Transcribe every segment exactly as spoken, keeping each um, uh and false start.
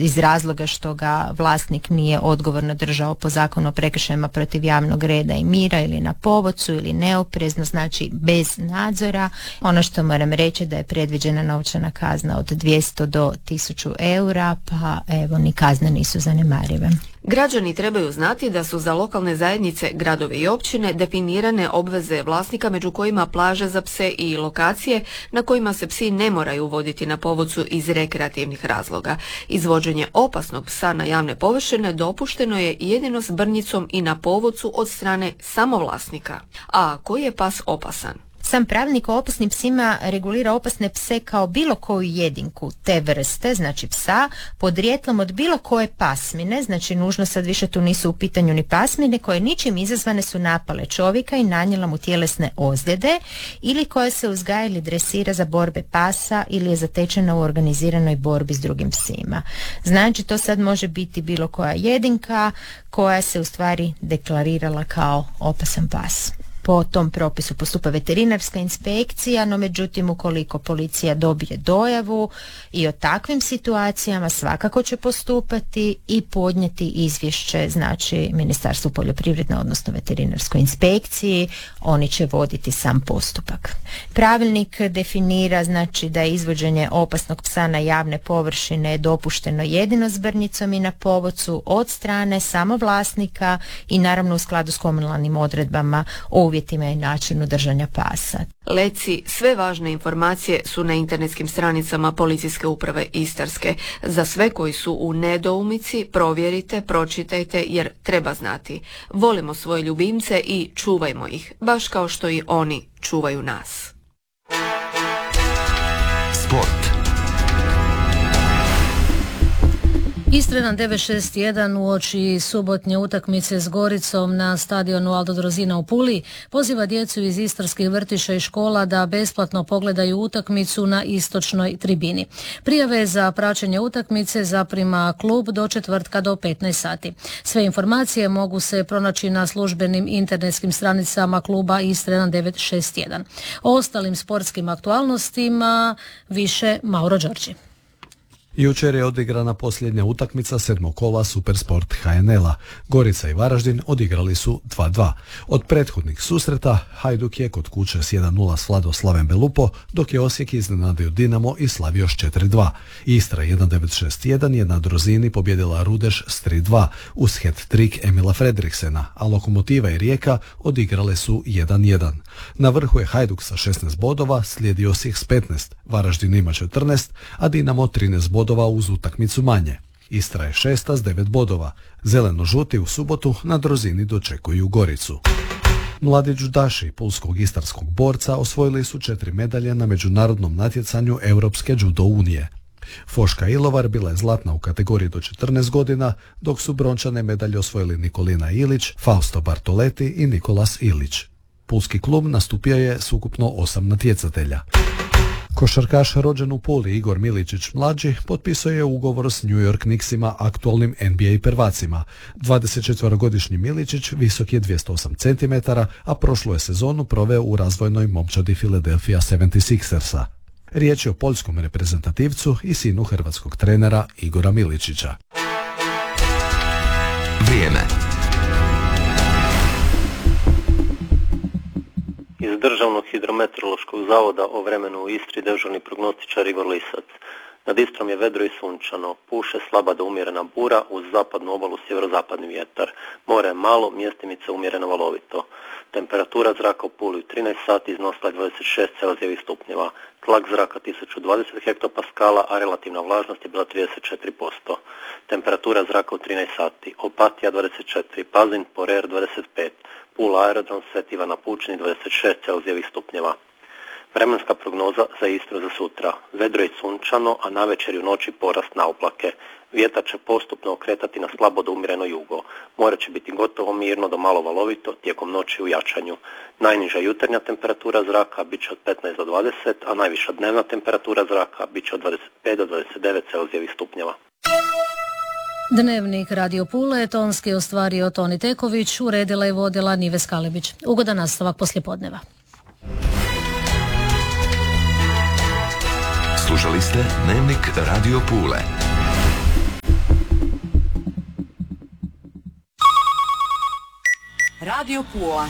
iz razloga što ga vlasnik nije odgovorno držao po zakonu o prekršajima protiv javnog reda i mira ili na povodcu ili neoprezno, znači bez nadzora. Ono što moram reći da je predviđena novčana kazna od dvjesto do tisuću eura, pa evo ni kazne nisu zanemarive. Građani trebaju znati da su za lokalne zajednice, gradove i općine definirane obveze vlasnika među kojima plaže za pse i lokacije na kojima se psi ne moraju voditi na povodcu iz rekreativnih razloga. Izvođenje opasnog psa na javne površine dopušteno je jedino s brnjicom i na povodcu od strane samovlasnika. A koji je pas opasan? Sam pravilnik o opasnim psima regulira opasne pse kao bilo koju jedinku te vrste, znači psa, podrijetlom od bilo koje pasmine, znači nužno sad više tu nisu u pitanju ni pasmine, koje ničim izazvane su napale čovjeka i nanijela mu tjelesne ozljede ili koje se uzgaja ili dresira za borbe pasa ili je zatečena u organiziranoj borbi s drugim psima. Znači to sad može biti bilo koja jedinka koja se u stvari deklarirala kao opasan pas. Po tom propisu postupa veterinarska inspekcija, no međutim ukoliko policija dobije dojavu i o takvim situacijama svakako će postupati i podnijeti izvješće, znači Ministarstvu poljoprivrede, odnosno veterinarskoj inspekciji, oni će voditi sam postupak. Pravilnik definira znači da je izvođenje opasnog psa na javne površine dopušteno jedino s brnjicom i na povodcu od strane samovlasnika i naravno u skladu s komunalnim odredbama o uvjetima i načinu držanja pasa. Leci, sve važne informacije su na internetskim stranicama Policijske uprave Istarske. Za sve koji su u nedoumici, provjerite, pročitajte jer treba znati. Volimo svoje ljubimce i čuvajmo ih, baš kao što i oni čuvaju nas. Sport. Istrenan devet šest jedan uoči subotnje utakmice s Goricom na stadionu Aldo Drozina u Puli poziva djecu iz istarskih vrtića i škola da besplatno pogledaju utakmicu na istočnoj tribini. Prijave za praćenje utakmice zaprima klub do četvrtka do petnaest sati. Sve informacije mogu se pronaći na službenim internetskim stranicama kluba Istrenan devet šest jedan. O ostalim sportskim aktualnostima više Mauro Đorđi. Jučer je odigrana posljednja utakmica sedmog kola Supersport H N L-a. Gorica i Varaždin odigrali su dva dva. Od prethodnih susreta Hajduk je kod kuće s jedan nula slavio Slaven Belupo, dok je Osijek iznenadio Dinamo i slavio s četiri dva. Istra jedan devet šest jedan je na Drozini pobjedila Rudeš s tri dva uz hat-trick Emila Fredriksena, a Lokomotiva i Rijeka odigrale su jedan jedan. Na vrhu je Hajduk sa šesnaest bodova, slijedi Osijek s petnaest, Varaždin ima četrnaest, a Dinamo trinaest bodova uz utakmicu manje. Istra je šesta s devet bodova. Zeleno-žuti u subotu na Drozini dočekuju Goricu. Mladi džudaši pulskog istarskog borca osvojili su četiri medalje na međunarodnom natjecanju Europske judo unije. Foška Ilovar bila je zlatna u kategoriji do četrnaest godina, dok su brončane medalje osvojili Nikolina Ilić, Fausto Bartoleti i Nikolas Ilić. Pulski klub nastupio je s ukupno osam natjecatelja. Košarkaš rođen u Puli Igor Miličić mlađi potpisao je ugovor s New York Knicksima, aktualnim N B A prvacima. dvadesetčetverogodišnji Miličić visok je dvjesto osam centimetara, a prošlu je sezonu proveo u razvojnoj momčadi Philadelphia sedamdesišersa. Riječ je o poljskom reprezentativcu i sinu hrvatskog trenera Igora Miličića. Vrijeme. Iz Državnog hidrometeorološkog zavoda o vremenu u Istri dežurni prognostičar Igor Lisac. Nad Istrom je vedro i sunčano, puše slaba do umjerena bura uz zapadnu obalu sjeverozapadni vjetar. More je malo, mjestimice umjereno valovito. Temperatura zraka u Puli u trinaest sati iznosila je dvadeset šest celzijevih stupnjeva, tlak zraka tisuću dvadeset hektopaskala, a relativna vlažnost je bila trideset četiri posto. Temperatura zraka u trinaest sati, Opatija dvadeset četiri, Pazin, Porer dvadeset pet, Pula aerodrom Svet Ivana Pučini dvadeset šest celzijevih stupnjeva. Vremenska prognoza za Istru za sutra. Vedro i sunčano, a navečer i u noći porast naoblake. Vjetar će postupno okretati na slabo do umjereno jugo. More će biti gotovo mirno do malo valovito tijekom noći u jačanju. Najniža jutarnja temperatura zraka bit će od petnaest do dvadeset, a najviša dnevna temperatura zraka bit će od dvadeset pet do dvadeset devet celzijevih stupnjeva. Dnevnik Radio Pule tonski ostvario Toni Teković, uredila i vodila Nives Kalebić. Ugodan nastavak poslijepodneva. Slušali ste Dnevnik Radio Pule. Radio Pula.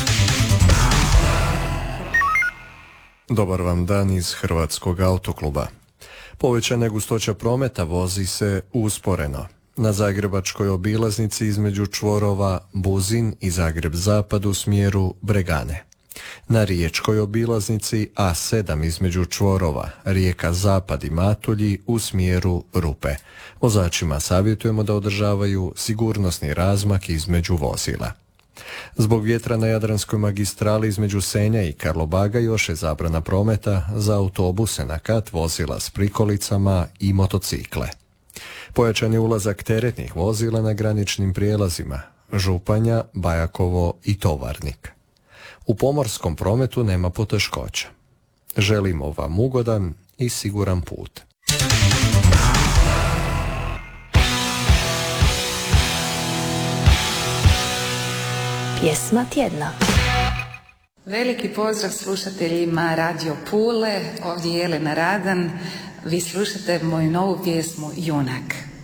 Dobar vam dan iz Hrvatskog autokluba. Povećana gustoća prometa vozi se usporeno. Na zagrebačkoj obilaznici između čvorova Buzin i Zagreb Zapad u smjeru Bregane. Na riječkoj obilaznici A sedam između čvorova Rijeka Zapad i Matulji u smjeru Rupe. Vozačima savjetujemo da održavaju sigurnosni razmak između vozila. Zbog vjetra na Jadranskoj magistrali između Senja i Karlobaga još je zabrana prometa za autobuse na kat, vozila s prikolicama i motocikle. Pojačan je ulazak teretnih vozila na graničnim prijelazima Županja, Bajakovo i Tovarnik. U pomorskom prometu nema poteškoća. Želimo vam ugodan i siguran put. Pjesma tjedna. Veliki pozdrav slušateljima Radio Pule, ovdje je Jelena Radan. Vi slušate moju novu pjesmu Junak.